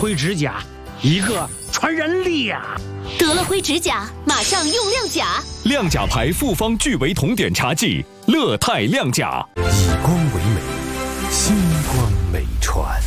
灰指甲，一个传染力呀！ 得了灰指甲，马上用亮甲。 亮甲牌复方聚维酮碘茶剂，乐泰亮甲， 以光为美，星光美传。